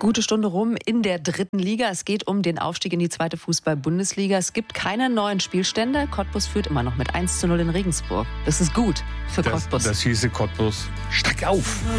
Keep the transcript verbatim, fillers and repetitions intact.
Gute Stunde rum in der dritten Liga. Es geht um den Aufstieg in die zweite Fußball-Bundesliga. Es gibt keine neuen Spielstände. Cottbus führt immer noch mit eins zu null in Regensburg. Das ist gut für Das, Cottbus. das hieße Cottbus, steig auf!